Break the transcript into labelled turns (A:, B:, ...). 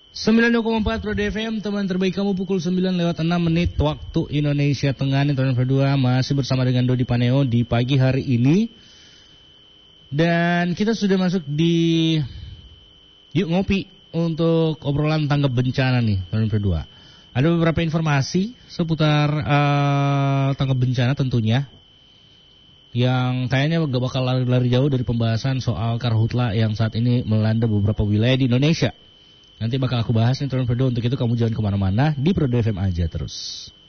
A: 92,4 Pro FM, teman terbaik kamu pukul 9:06 waktu Indonesia Tengah. Ini tahun kedua masih bersama dengan Dodi Paneo di pagi hari ini. Dan kita sudah masuk di Yuk Ngopi untuk obrolan tanggap bencana nih tahun kedua. Ada beberapa informasi seputar tanggap bencana tentunya, yang kayaknya gak bakal lari-lari jauh dari pembahasan soal karhutla yang saat ini melanda beberapa wilayah di Indonesia. Nanti bakal aku bahas nih turun Prodo. Untuk itu kamu jangan kemana-mana, di Prodo FM aja terus.